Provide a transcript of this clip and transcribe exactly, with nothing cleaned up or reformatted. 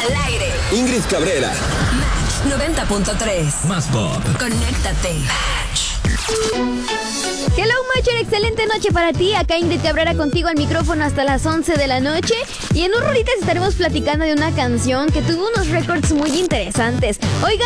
Al aire. Ingrid Cabrera. Match noventa punto tres. Más pop. Conéctate. Hello Matcher, excelente noche para ti. Acá Ingrid Cabrera contigo al micrófono hasta las once de la noche. Y en un rolitas estaremos platicando de una canción que tuvo unos récords muy interesantes. Oigan,